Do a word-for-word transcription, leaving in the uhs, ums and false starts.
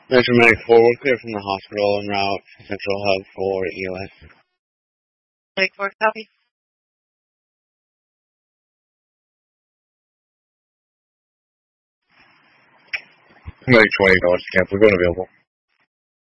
Metro Medic four, we're clear from the hospital en route to Central Hub for E O S. Medic four, copy. Medic twenty, acknowledge the camp. We're going available.